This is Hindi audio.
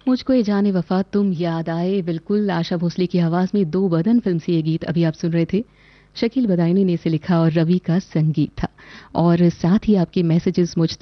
मुझको ये जाने वफा तुम याद आए, बिल्कुल आशा भोसले की आवाज में दो बदन फिल्म से ये गीत अभी आप सुन रहे थे। शकील बदायूनी ने इसे लिखा और रवि का संगीत था। और साथ ही आपके मैसेजेस मुझ